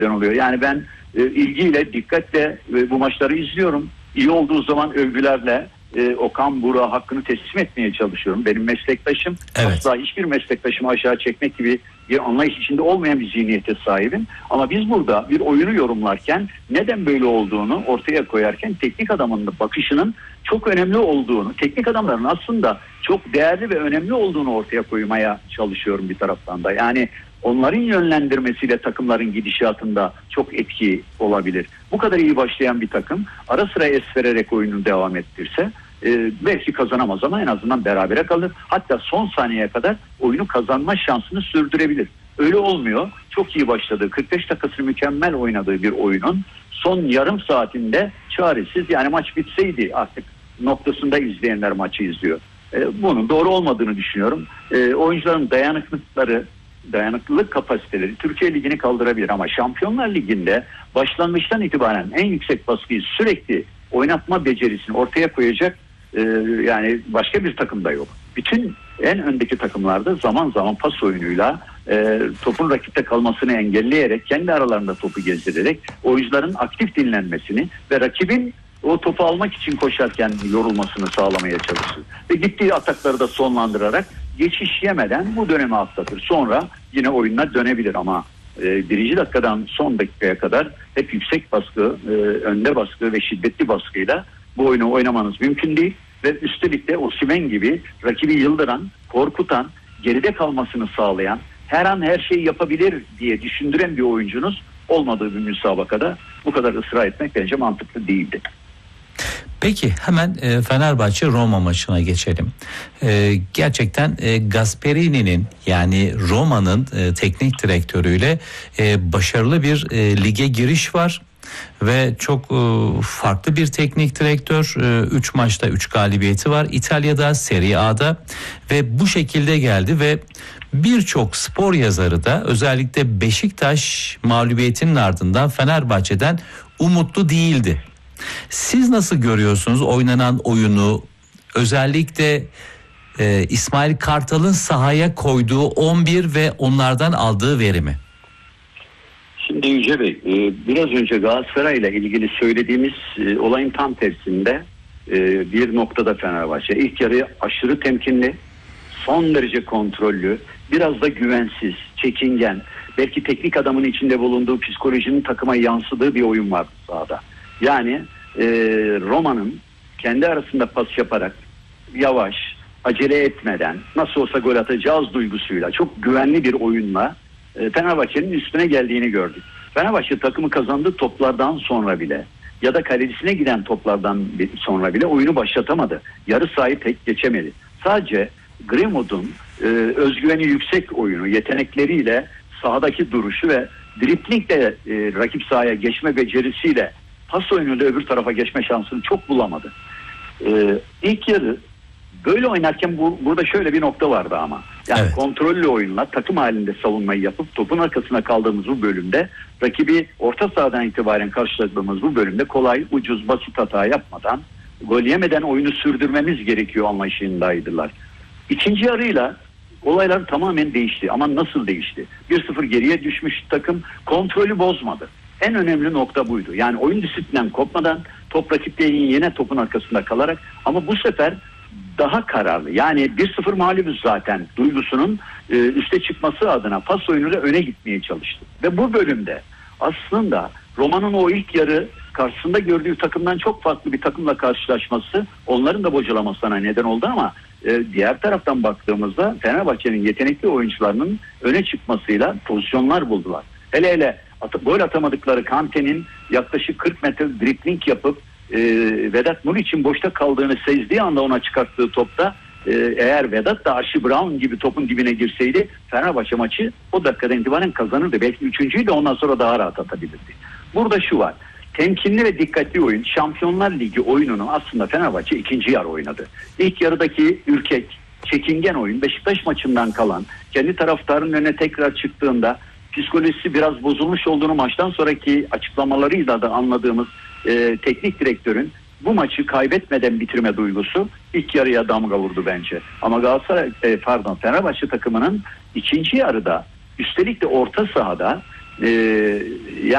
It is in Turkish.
oluyor. Yani ben ilgiyle, dikkatle bu maçları izliyorum. İyi olduğu zaman övgülerle Okan Buruk'a hakkını teslim etmeye çalışıyorum. Benim meslektaşım, evet, asla hiçbir meslektaşımı aşağı çekmek gibi bir anlayış içinde olmayan bir zihniyete sahibim. Ama biz burada bir oyunu yorumlarken neden böyle olduğunu ortaya koyarken teknik adamın bakışının çok önemli olduğunu, teknik adamların aslında çok değerli ve önemli olduğunu ortaya koymaya çalışıyorum bir taraftan da. Yani onların yönlendirmesiyle takımların gidişatında çok etki olabilir. Bu kadar iyi başlayan bir takım ara sıra es vererek oyunu devam ettirse belki kazanamaz ama en azından berabere kalır. Hatta son saniyeye kadar oyunu kazanma şansını sürdürebilir. Öyle olmuyor. Çok iyi başladığı, 45 dakikasını mükemmel oynadığı bir oyunun son yarım saatinde çaresiz, yani maç bitseydi artık noktasında izleyenler maçı izliyor. Bunun doğru olmadığını düşünüyorum. Oyuncuların dayanıklılık kapasiteleri Türkiye Ligi'ni kaldırabilir ama Şampiyonlar Ligi'nde başlangıçtan itibaren en yüksek baskıyı sürekli oynatma becerisini ortaya koyacak yani başka bir takım da yok. Bütün en öndeki takımlarda zaman zaman pas oyunuyla topun rakipte kalmasını engelleyerek, kendi aralarında topu gezdirerek oyuncuların aktif dinlenmesini ve rakibin o topu almak için koşarken yorulmasını sağlamaya çalışır. Ve gittiği atakları da sonlandırarak geçiş yemeden bu dönemi atlatır. Sonra yine oyununa dönebilir ama birinci dakikadan son dakikaya kadar hep yüksek baskı, önde baskı ve şiddetli baskıyla bu oyunu oynamanız mümkün değil. Ve üstelik de Osimhen gibi rakibi yıldıran, korkutan, geride kalmasını sağlayan, her an her şeyi yapabilir diye düşündüren bir oyuncunuz olmadığı bir müsabakada bu kadar ısrar etmek bence mantıklı değildi. Peki hemen Fenerbahçe Roma maçına geçelim. Gerçekten Gasperini'nin, yani Roma'nın teknik direktörüyle başarılı bir lige giriş var. Ve çok farklı bir teknik direktör. 3 maçta 3 galibiyeti var İtalya'da, Serie A'da ve bu şekilde geldi ve birçok spor yazarı da özellikle Beşiktaş mağlubiyetinin ardından Fenerbahçe'den umutlu değildi. Siz nasıl görüyorsunuz oynanan oyunu, özellikle İsmail Kartal'ın sahaya koyduğu 11 ve onlardan aldığı verimi? Şimdi Yüce Bey, biraz önce Galatasaray ile ilgili söylediğimiz olayın tam tersinde bir noktada Fenerbahçe. İlk yarı aşırı temkinli, son derece kontrollü, biraz da güvensiz, çekingen, belki teknik adamın içinde bulunduğu psikolojinin takıma yansıdığı bir oyun vardı sahada. Yani Roma'nın kendi arasında pas yaparak, yavaş, acele etmeden, nasıl olsa gol atacağız duygusuyla, çok güvenli bir oyunla Fenerbahçe'nin üstüne geldiğini gördük. Fenerbahçe takımı kazandığı toplardan sonra bile ya da kalecisine giden toplardan sonra bile oyunu başlatamadı. Yarı sahayı pek geçemedi. Sadece Greenwood'un özgüveni yüksek oyunu, yetenekleriyle sahadaki duruşu ve driplingle rakip sahaya geçme becerisiyle pas oyunuyla öbür tarafa geçme şansını çok bulamadı. İlk yarı böyle oynarken burada şöyle bir nokta vardı ama. Yani evet, kontrollü oyunla takım halinde savunmayı yapıp topun arkasına kaldığımız bu bölümde rakibi orta sahadan itibaren karşıladığımız bu bölümde kolay, ucuz, basit hata yapmadan, gol yemeden oyunu sürdürmemiz gerekiyor anlayışındaydılar. İkinci yarıyla olaylar tamamen değişti. Ama nasıl değişti? 1-0 geriye düşmüş takım kontrolü bozmadı. En önemli nokta buydu. Yani oyun disiplinden kopmadan top rakiplerin yine topun arkasında kalarak ama bu sefer daha kararlı. Yani 1-0 mağlubuz zaten duygusunun üste çıkması adına pas oyunuyla öne gitmeye çalıştı. Ve bu bölümde aslında Roma'nın o ilk yarı karşısında gördüğü takımdan çok farklı bir takımla karşılaşması onların da bocalamasına neden oldu ama diğer taraftan baktığımızda Fenerbahçe'nin yetenekli oyuncularının öne çıkmasıyla pozisyonlar buldular. Hele gol atamadıkları Kante'nin yaklaşık 40 metre dripling yapıp Vedat Muriç'in boşta kaldığını sezdiği anda ona çıkarttığı topta eğer Vedat da Archie Brown gibi topun dibine girseydi Fenerbahçe maçı o dakikadan itibaren kazanırdı. Belki üçüncüyü de ondan sonra daha rahat atabilirdi. Burada şu var. Temkinli ve dikkatli oyun. Şampiyonlar Ligi oyununu aslında Fenerbahçe ikinci yarı oynadı. İlk yarıdaki ürkek, çekingen oyun Beşiktaş maçından kalan, kendi taraftarının önüne tekrar çıktığında psikolojisi biraz bozulmuş olduğunu maçtan sonraki açıklamalarıyla da anladığımız teknik direktörün bu maçı kaybetmeden bitirme duygusu ilk yarıya damga vurdu bence. Ama Fenerbahçe takımının ikinci yarıda üstelik de orta sahada